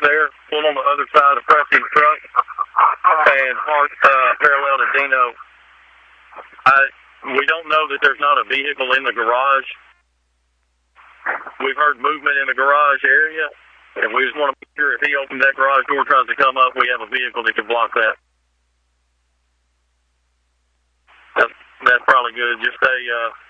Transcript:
there, pulled on the other side of Presley's truck, and parked parallel to Dino. We don't know that there's not a vehicle in the garage. We've heard movement in the garage area, and we just want to make sure if he opens that garage door, tries to come up, we have a vehicle that can block that. That's probably good. Just stay